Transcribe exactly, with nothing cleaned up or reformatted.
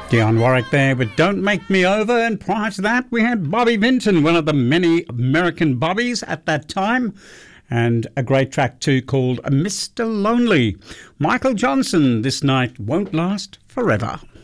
Dionne Warwick there with Don't Make Me Over, and prior to that we had Bobby Vinton, one of the many American Bobbies at that time, and a great track too called Mister Lonely. Michael Johnson, This Night Won't Last Forever.